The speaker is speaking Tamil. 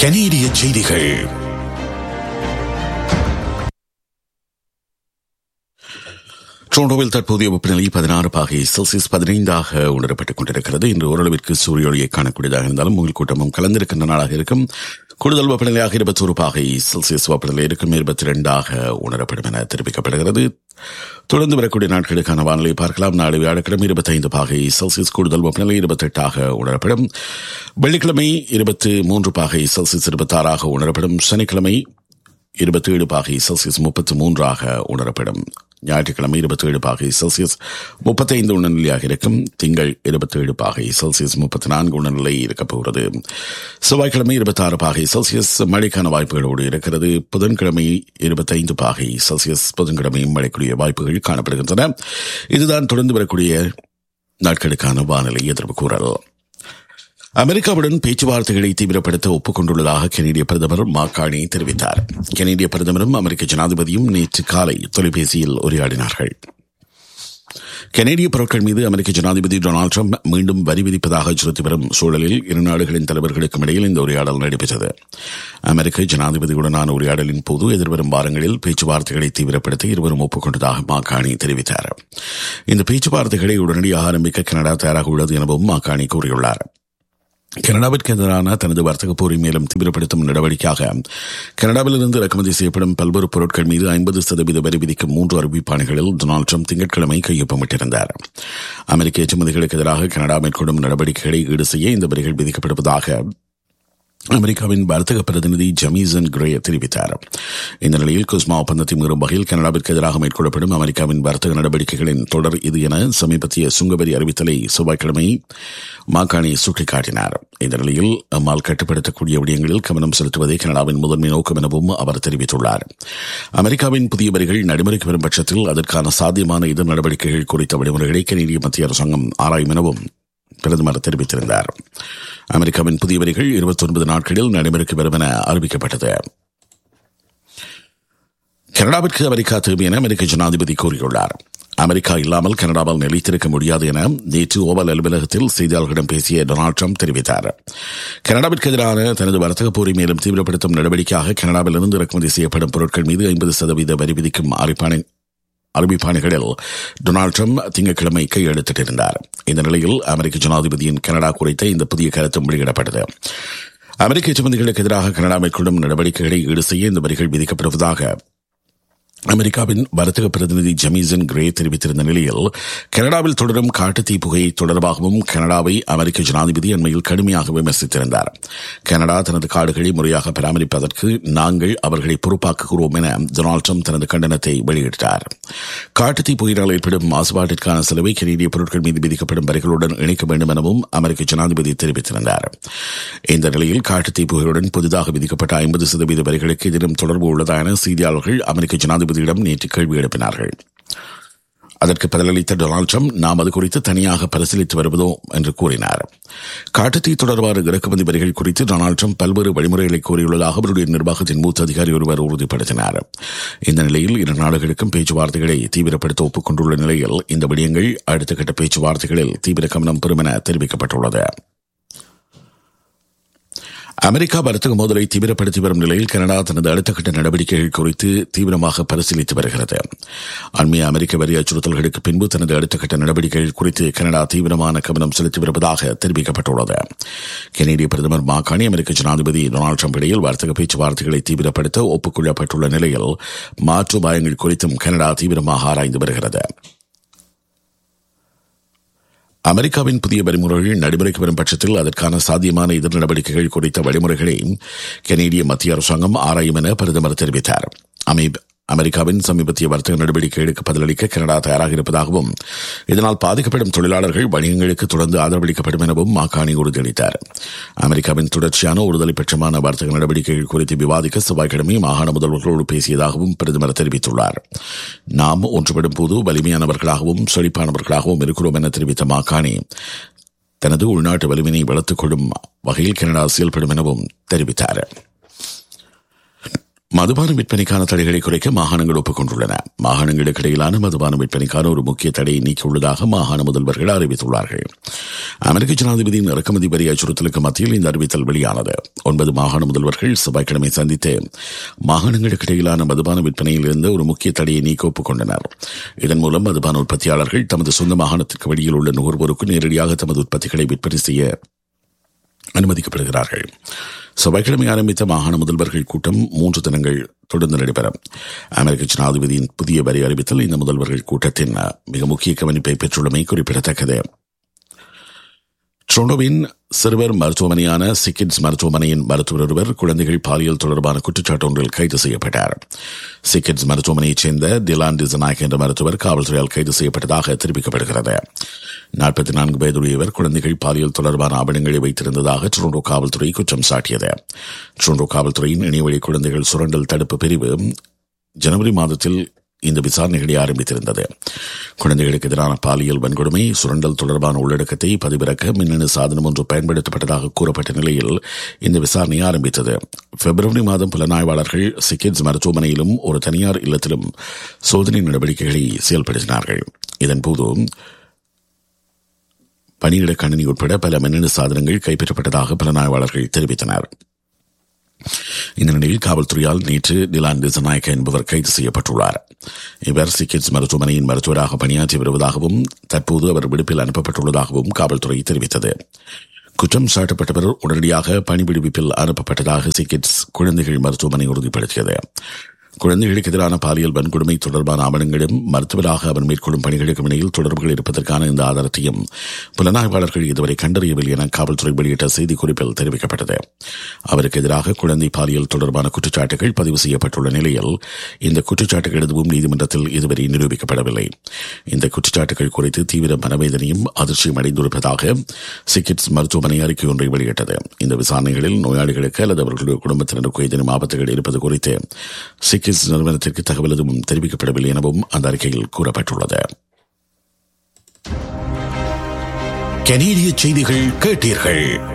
கனேடிய செய்திகள். டொரண்டோவில் தற்போதைய வெப்பநிலை 16 பாகை செல்சியஸ் 15 உணரப்பட்டுக் கொண்டிருக்கிறது. இன்று ஓரளவிற்கு சூரிய ஒளியை காணக்கூடியதாக இருந்தாலும் உங்கள் கூட்டமும் கலந்திருக்கின்ற நாளாக இருக்கும். கூடுதல் வெப்பநிலையாக 21 பாகை செல்சியஸ் வெப்பநிலை இருக்கும். 22 உணரப்படும் என தெரிவிக்கப்படுகிறது. தொடர்ந்து வரக்கூடிய நாட்களுக்கான வானிலை பார்க்கலாம். நாளை வியாழக்கிழமை 25 பாகை செல்சியஸ் கூடுதல் வெப்பநிலை 28 உணரப்படும். வெள்ளிக்கிழமை 23 பாகை செல்சியஸ் 26 உணரப்படும். சனிக்கிழமை 27 பாகை செல்சியஸ் 33 உணரப்படும். ஞாயிற்றுக்கிழமை 27 பாகை செல்சியஸ் 35 உணர்நிலையாக இருக்கும். திங்கள் 27 பாகை செல்சியஸ் 34 உணர்நிலை இருக்கப் போகிறது. செவ்வாய்க்கிழமை 26 பாகை செல்சியஸ் மழைக்கான வாய்ப்புகளோடு இருக்கிறது. புதன்கிழமை 25 பாகை செல்சியஸ் புதன்கிழமையும் மழைக்குரிய வாய்ப்புகள் காணப்படுகின்றன. இதுதான் தொடர்ந்து வரக்கூடிய நாட்களுக்கான வானிலை எதிர்ப்பு கூறல். அமெரிக்காவுடன் பேச்சுவார்த்தைகளை தீவிரப்படுத்த ஒப்புக்கொண்டுள்ளதாக கனேடிய பிரதமர் மாக்கானி தெரிவித்தார். கனேடிய பிரதமரும் அமெரிக்க ஜனாதிபதியும் நேற்று காலை தொலைபேசியில் உரையாடினார்கள். கனேடிய பொருட்கள் மீது அமெரிக்க ஜனாதிபதி டொனால்டு டிரம்ப் மீண்டும் வரி விதிப்பதாக அச்சுறுத்தி வரும் சூழலில் இரு நாடுகளின் தலைவர்களுக்கும் இடையில் இந்த உரையாடல் நடைபெற்றது. அமெரிக்க ஜனாதிபதியுடனான உரையாடலின் போது எதிர்வரும் வாரங்களில் பேச்சுவார்த்தைகளை தீவிரப்படுத்த இருவரும் ஒப்புக்கொண்டதாக மாக்கானி தெரிவித்தார். இந்த பேச்சுவார்த்தைகளை உடனடியாக ஆரம்பிக்க கனடா தயாராக உள்ளது எனவும் மாக்கானி கூறியுள்ளார். கனடாவிற்கு எதிரான தனது வர்த்தக போரை மேலும் தீவிரப்படுத்தும் நடவடிக்கையாக கனடாவிலிருந்து இறக்குமதி செய்யப்படும் பல்வேறு பொருட்கள் மீது 50% வரி விதிக்கும் 3 அறிவிப்பாணைகளில் டொனால்டு டிரம்ப் திங்கட்கிழமை கையொப்பமிட்டிருந்தார். அமெரிக்க ஏற்றுமதிகளுக்கு எதிராக கனடா மேற்கொள்ளும் நடவடிக்கைகளை ஈடு செய்ய இந்த வரிகள் விதிக்கப்படுவதாக அமெரிக்காவின் வர்த்தக பிரதிநிதி ஜமீசன் கிரே தெரிவித்தார். இந்த நிலையில் குஸ்மா ஒப்பந்தத்தை மீறும் வகையில் கனடாவிற்கு எதிராக மேற்கொள்ளப்படும் அமெரிக்காவின் வர்த்தக நடவடிக்கைகளின் தொடர் இது என சமீபத்திய சுங்கவரி அறிவித்தலை செவ்வாய்க்கிழமை மாக்கானி சுட்டிக்காட்டினார். இந்த நிலையில் அம்மால் கட்டுப்படுத்தக்கூடிய விடயங்களில் கவனம் செலுத்துவதே கனடாவின் முதன்மை நோக்கம் எனவும் அவர் தெரிவித்துள்ளார். அமெரிக்காவின் புதிய வரிகள் நடைமுறைக்கு வரும் பட்சத்தில் அதற்கான சாத்தியமான இதர் நடவடிக்கைகள் குறித்த வழிமுறைகளை கனேடிய மத்திய அரசாங்கம் ஆராயும் எனவும் பிரதமர் தெரிவித்திருந்தார். அமெரிக்காவின் புதிய வரிகள் 29 நாட்களில் நடைமுறைக்கு வரும் என அறிவிக்கப்பட்டது. கனடாவிற்கு அமெரிக்கா தேவை என அமெரிக்க ஜனாதிபதி கூறியுள்ளார். அமெரிக்கா இல்லாமல் கனடாவால் நிலைத்திருக்க முடியாது என நேற்று ஓவல் அலுவலகத்தில் செய்தியாளர்களிடம் பேசிய டொனால்டு டிரம்ப் தெரிவித்தார். கனடாவிற்கு எதிரான தனது வர்த்தக போரை மேலும் தீவிரப்படுத்தும் நடவடிக்கையாக கனடாவிலிருந்து இறக்குமதி செய்யப்படும் பொருட்கள் மீது 50% வரி விதிக்கும் அறிவிப்பாணைகளில் டொனால்டு டிரம்ப் திங்கட்கிழமை கையெழுத்திட்டிருந்தார். இந்த நிலையில் அமெரிக்க ஜனாதிபதியின் கனடா குறித்த இந்த புதிய கருத்தும் வெளியிடப்பட்டது. அமெரிக்க ஏற்றுமதிகளுக்கு எதிராக கனடா மேற்கொள்ளும் நடவடிக்கைகளை ஈடு செய்ய இந்த வரிகள் விதிக்கப்படுவதாக அமெரிக்காவின் வர்த்தக பிரதிநிதி ஜமீசன் கிரே தெரிவித்திருந்த நிலையில் கனடாவில் தொடரும் காட்டுத்தீ புகை தொடர்பாகவும் கனடாவை அமெரிக்க ஜனாதிபதி அண்மையில் கடுமையாக விமர்சித்திருந்தார். கனடா தனது காடுகளை முறையாக பராமரிப்பதற்கு நாங்கள் அவர்களை பொறுப்பாக்குகிறோம் என டொனால்டு டிரம்ப் தனது கண்டனத்தை வெளியிட்டார். காட்டுத்தீ புகையினால் ஏற்படும் மாசுபாட்டிற்கான செலவை கனேடிய பொருட்கள் மீது விதிக்கப்படும் வரிகளுடன் இணைக்க வேண்டும் எனவும் அமெரிக்க ஜனாதிபதி தெரிவித்திருந்தார். இந்த நிலையில் காட்டுத்தீ புகையுடன் புதிதாக விதிக்கப்பட்ட 50% வரிகளுக்கு எதிரும் தொடர்பு உள்ளதா என செய்தியாளர்கள் அமெரிக்க ஜனாதிபதி நேற்று கேள்வி எழுப்பினார்கள். அதற்கு பதிலளித்த டொனால்டு டிரம்ப் நாம் அது குறித்து தனியாக பரிசீலித்து வருவதோ என்று கூறினார். காட்டுத்தீ தொடர்பான இறக்குமதி வரிகள் குறித்து டொனால்டு டிரம்ப் பல்வேறு வழிமுறைகளை கூறியுள்ளதாக அவருடைய நிர்வாகத்தின் மூத்த அதிகாரி ஒருவர் உறுதிப்படுத்தினார். இந்த நிலையில் இரு நாடுகளுக்கும் பேச்சுவார்த்தைகளை தீவிரப்படுத்த ஒப்புக்கொண்டுள்ள நிலையில் இந்த விடயங்கள் அடுத்த கட்ட பேச்சுவார்த்தைகளில் தீவிர கவனம் பெறும் என தெரிவிக்கப்பட்டுள்ளது. அமெரிக்கா வர்த்தக மோதலை தீவிரப்படுத்தி வரும் நிலையில் கனடா தனது அடுத்த கட்ட நடவடிக்கைகள் குறித்து தீவிரமாக பரிசீலித்து வருகிறது. அண்மைய அமெரிக்க வரி அச்சுறுத்தல்களுக்கு பின்பு தனது அடுத்த கட்ட நடவடிக்கைகள் குறித்து கனடா தீவிரமான கவனம் செலுத்தி வருவதாக தெரிவிக்கப்பட்டுள்ளது. கனேடிய பிரதமர் மாக்கானி அமெரிக்க ஜனாதிபதி டொனால்டு டிரம்ப் இடையில் வர்த்தக பேச்சுவார்த்தைகளை தீவிரப்படுத்த ஒப்புக்கொள்ளப்பட்டுள்ள நிலையில் மாற்று உபாயங்கள் குறித்தும் கனடா தீவிரமாக ஆராய்ந்து வருகிறது. அமெரிக்காவின் புதிய வரிமுறைகள் நடைமுறைக்கு வரும் பட்சத்தில் அதற்கான சாத்தியமான எதிர் நடவடிக்கைகள் குறித்த வழிமுறைகளை கனேடிய மத்திய அரசாங்கம் ஆராயும் என பிரதமர் தெரிவித்தார். அமெரிக்காவின் சமீபத்திய வர்த்தக நடவடிக்கைகளுக்கு பதிலளிக்க கனடா தயாராக இருப்பதாகவும் இதனால் பாதிக்கப்படும் தொழிலாளர்கள் வணிகங்களுக்கு தொடர்ந்து ஆதரவளிக்கப்படும் எனவும் மாக்கானி உறுதியளித்தார். அமெரிக்காவின் தொடர்ச்சியான ஒருதலை பட்சமான வர்த்தக நடவடிக்கைகள் குறித்து விவாதிக்க செவ்வாய்க்கிழமை மாகாண முதல்வர்களோடு பேசியதாகவும் பிரதமர் தெரிவித்துள்ளார். நாம் ஒன்றுபடும் போது வலிமையானவர்களாகவும் செழிப்பானவர்களாகவும் இருக்கிறோம் என தெரிவித்த மாக்கானி தனது உள்நாட்டு வலிமையை வளர்த்துக் கொள்ளும் வகையில் கனடா செயல்படும் எனவும் தெரிவித்தார். மதுபான விற்பனைக்கான தடைகளை குறைக்க மாகாணங்கள் ஒப்புக்கொண்டுள்ளன. மாகாணங்களுக்கு இடையிலான மதுபான விற்பனைக்கான ஒரு முக்கிய தடையை நீக்கியுள்ளதாக மாகாண முதல்வர்கள் அறிவித்துள்ளார்கள். அமெரிக்க ஜனாதிபதியின் இறக்குமதி வரி அச்சுறுத்தலுக்கு மத்தியில் இந்த அறிவித்தல் வெளியானது. 9 மாகாண முதல்வர்கள் செவ்வாய்க்கிழமை சந்தித்து மாகாணங்களுக்கு இடையிலான மதுபான விற்பனையில் இருந்து ஒரு முக்கிய தடையை நீக்க ஒப்புக்கொண்டனர். இதன் மூலம் மதுபான உற்பத்தியாளர்கள் தமது சொந்த மாகாணத்திற்கு வெளியில் உள்ள நுகர்வோருக்கு நேரடியாக தமது உற்பத்திகளை விற்பனை செய்ய அனுமதிக்கப்படுகிறார்கள். செவ்வாய்க்கிழமை ஆரம்பித்த மாகாண முதல்வர்கள் கூட்டம் 3 தினங்கள் தொடர்ந்து நடைபெறும். அமெரிக்க ஜனாதிபதியின் புதிய வரி அறிவித்தல் இந்த முதல்வர்கள் கூட்டத்தின் மிக முக்கிய கவனிப்பை பெற்றுள்ளமை குறிப்பிடத்தக்கது. டொரண்டோவின் சிறுவர் மருத்துவமனையான சிக்கிட்ஸ் மருத்துவமனையின் மருத்துவர் ஒருவர் குழந்தைகள் பாலியல் தொடர்பான குற்றச்சாட்டு ஒன்றில் கைது செய்யப்பட்டார். சிக்கிட்ஸ் மருத்துவமனையைச் சேர்ந்த டிலான் டிசநாயக் என்ற மருத்துவர் காவல்துறையால் கைது செய்யப்பட்டதாக தெரிவிக்கப்படுகிறது. 44 வயதுடையவர் குழந்தைகள் பாலியல் தொடர்பான ஆவணங்களை வைத்திருந்ததாக டொரண்டோ காவல்துறை குற்றம் சாட்டியது. டொரண்டோ காவல்துறையின் இணையவழி குழந்தைகள் சுரண்டல் தடுப்பு பிரிவு ஜனவரி மாதத்தில் இந்த விசாரணைகளை ஆரம்பித்திருந்தது. குழந்தைகளுக்கு எதிரான பாலியல் வன்கொடுமை சுரண்டல் தொடர்பான உள்ளடக்கத்தை பதிவிறக்க மின்னணு சாதனம் ஒன்று பயன்படுத்தப்பட்டதாக கூறப்பட்ட நிலையில் இந்த விசாரணை ஆரம்பித்தது. பிப்ரவரி மாதம் புலனாய்வாளர்கள் சிக்கிட்ஸ் மருத்துவமனையிலும் ஒரு தனியார் இல்லத்திலும் சோதனை நடவடிக்கைகளை செயல்படுத்தினார்கள். இதன்போது பணியிட கணினி உட்பட பல மின்னணு சாதனங்கள் கைப்பற்றப்பட்டதாக புலனாய்வாளர்கள் தெரிவித்தனர். இந்த நிலையில் காவல்துறையால் நேற்று டிலான் டிசநாயக் என்பவர் கைது செய்யப்பட்டுள்ளார். இவர் சிக்கிட்ஸ் மருத்துவமனையின் மருத்துவராக பணியாற்றி வருவதாகவும் தற்போது அவர் விடுப்பில் அனுப்பப்பட்டுள்ளதாகவும் காவல்துறை தெரிவித்தது. குற்றம் சாட்டப்பட்டவர் உடனடியாக பணி விடுவிப்பில் அனுப்பப்பட்டதாக சிக்கிட்ஸ் குழந்தைகள் மருத்துவமனை உறுதிப்படுத்தியது. குழந்தைகளுக்கு எதிரான பாலியல் வன்கொடுமை தொடர்பான ஆவணங்களும் மருத்துவராக அவர் மேற்கொள்ளும் பணிகளுக்கும் இடையில் தொடர்புகள் இருப்பதற்கான இந்த ஆதாரத்தையும் புலனாய்வாளர்கள் இதுவரை கண்டறியவில்லை என காவல்துறை வெளியிட்ட செய்திக்குறிப்பில் தெரிவிக்கப்பட்டது. அவருக்கு எதிராக குழந்தை பாலியல் தொடர்பான குற்றச்சாட்டுகள் பதிவு செய்யப்பட்டுள்ள நிலையில் இந்த குற்றச்சாட்டுகள் எதுவும் நீதிமன்றத்தில் இதுவரை நிரூபிக்கப்படவில்லை. இந்த குற்றச்சாட்டுகள் குறித்து தீவிர மனவேதனையும் அதிர்ச்சியும் அடைந்திருப்பதாக சிக்கிட்ஸ் மருத்துவமனை அறிக்கை ஒன்றை வெளியிட்டது. இந்த விசாரணைகளில் நோயாளிகளுக்கு அல்லது அவர்களுடைய குடும்பத்தினருக்கு ஏதேனும் ஆபத்துகள் இருப்பது குறித்து சிக்கிட்ஸ் நிறுவனத்திற்கு தகவல் எதுவும் தெரிவிக்கப்படவில்லை எனவும் அந்த அறிக்கையில் கூறப்பட்டுள்ளது. கனேடிய செய்திகள் கேட்டீர்கள்.